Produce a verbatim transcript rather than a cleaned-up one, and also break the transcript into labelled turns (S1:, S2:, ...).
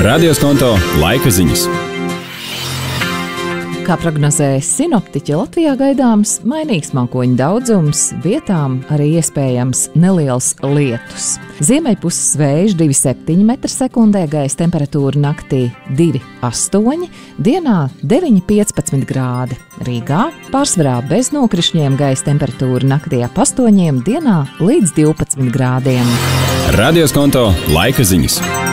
S1: Radioskonto laika ziņas.
S2: Kā prognozēja sinoptiķi, Latvijā gaidāms mainīgs mākoņu daudzums, vietām arī iespējams neliels lietus. Ziemeļpuses vējš divi komats septiņi metri sekundē, gaisa temperatūra naktī divi komats astoņi, dienā deviņi komats piecpadsmit grādi. Rīgā pārsvarā bez nokrišņiem, gaisa temperatūra naktī ap astoņiem, dienā līdz divpadsmit grādiem.
S1: Radioskonto laika ziņas.